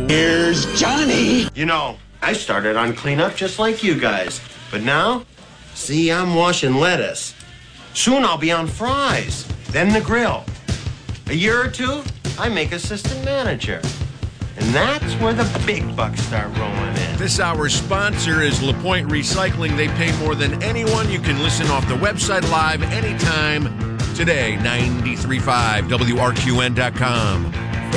Here's Johnny. You know, I started on cleanup just like you guys. But now, see, I'm washing lettuce. Soon I'll be on fries, then the grill. A year or two, I make assistant manager. And that's where the big bucks start rolling in. This hour's sponsor is LaPointe Recycling. They pay more than anyone. You can listen off the website live anytime today, 93.5 WRQN.com.